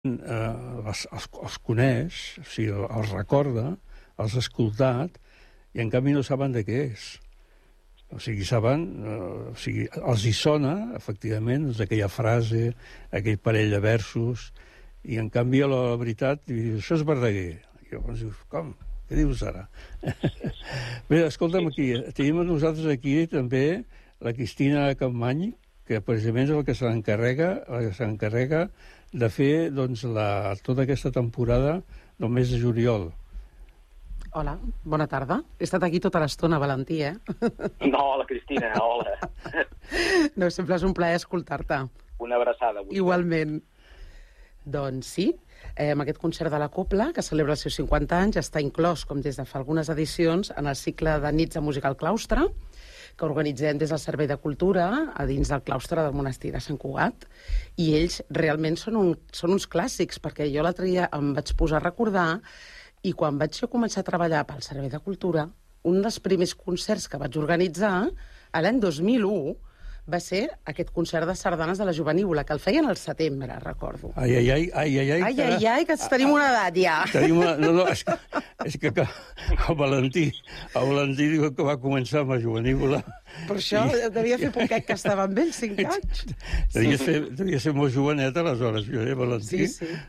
els coneix, o sigui, els recorda, els ha escoltat, i en canvi no saben de què és. O sigui, els hi sona, efectivament, aquella frase, aquell parell de versos, i en canvi, a la veritat, això és Verdaguer. I llavors dius, com? Què dius ara? Bé, escolta'm aquí, tenim nosaltres aquí també la Cristina Campmany, que precisament és el que s'encarrega de fer tota aquesta temporada del mes de juliol. Hola, bona tarda. He estat aquí tota l'estona, Valentí, No, hola, Cristina, hola. No, sempre és un plaer escoltar-te. Una abraçada. Igualment. Doncs sí, amb aquest concert de la Copla, que celebra els seus 50 anys, està inclòs, com des de fa algunes edicions, en el cicle de nits de música al claustre, que organitzem des del Servei de Cultura a dins del claustre del monestir de Sant Cugat, i ells realment són uns clàssics, perquè jo l'altre dia em vaig posar a recordar, i quan vaig jo començar a treballar pel Servei de Cultura, un dels primers concerts que vaig organitzar, l'any 2001, va ser aquest concert de sardanes de la Jovenívola, que el feien al setembre, recordo. Ai, que tenim una edat ja. No, és que el Valentí diu que va començar amb la Jovenívola. Per això devia fer poquet que estava amb ell, 5 anys. Devia ser molt jovenet, aleshores, Valentí.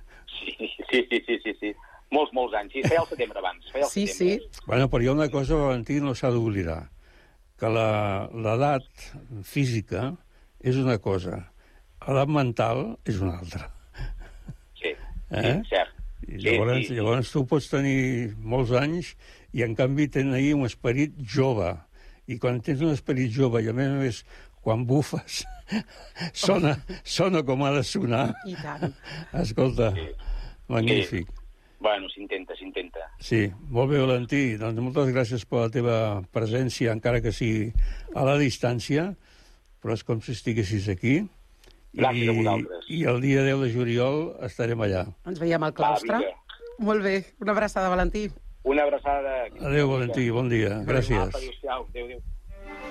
Sí. Molts anys. Sí, feia el setembre abans. Sí. Bueno, però hi ha una cosa, Valentí, no s'ha d'oblidar, que l'edat física és una cosa, l'edat mental és una altra. Sí, cert. Llavors tu pots tenir molts anys i en canvi tenir un esperit jove. I quan tens un esperit jove i a més quan bufes sona com ha de sonar. I tant. Escolta, magnífic. Bueno, s'intenta. Sí, molt bé, Valentí. Doncs moltes gràcies per la teva presència, encara que sigui a la distància, però és com si estiguessis aquí. Gràcies a vosaltres. I el dia 10 de juliol estarem allà. Ens veiem al claustre. Molt bé. Una abraçada, Valentí. Una abraçada. Adéu, Valentí. Bon dia. Gràcies. Adéu.